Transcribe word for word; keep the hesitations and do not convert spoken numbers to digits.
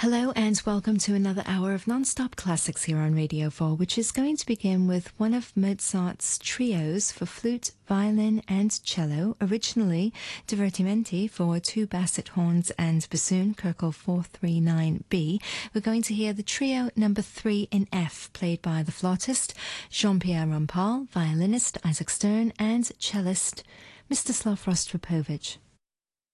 Hello and welcome to another hour of non-stop classics here on Radio four, which is going to begin with one of Mozart's trios for flute, violin and cello, originally Divertimenti for two basset horns and bassoon, Köchel four thirty-nine B. We're going to hear the trio number three in F, played by the flautist Jean-Pierre Rampal, violinist Isaac Stern and cellist Mstislav Rostropovich.